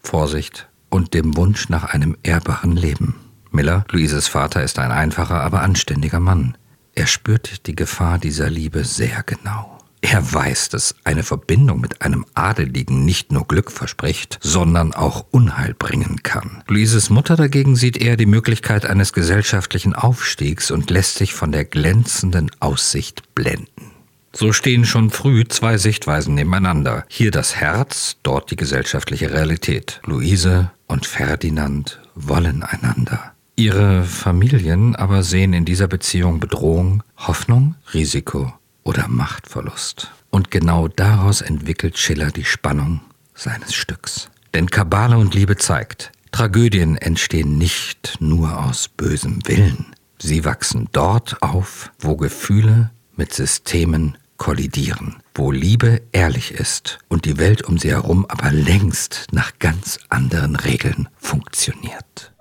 Vorsicht und dem Wunsch nach einem ehrbaren Leben. Miller, Luises Vater, ist ein einfacher, aber anständiger Mann. Er spürt die Gefahr dieser Liebe sehr genau. Er weiß, dass eine Verbindung mit einem Adeligen nicht nur Glück verspricht, sondern auch Unheil bringen kann. Luises Mutter dagegen sieht eher die Möglichkeit eines gesellschaftlichen Aufstiegs und lässt sich von der glänzenden Aussicht blenden. So stehen schon früh zwei Sichtweisen nebeneinander. Hier das Herz, dort die gesellschaftliche Realität. Luise und Ferdinand wollen einander. Ihre Familien aber sehen in dieser Beziehung Bedrohung, Hoffnung, Risiko oder Machtverlust. Und genau daraus entwickelt Schiller die Spannung seines Stücks. Denn Kabale und Liebe zeigt, Tragödien entstehen nicht nur aus bösem Willen. Sie wachsen dort auf, wo Gefühle mit Systemen kollidieren, wo Liebe ehrlich ist und die Welt um sie herum aber längst nach ganz anderen Regeln funktioniert.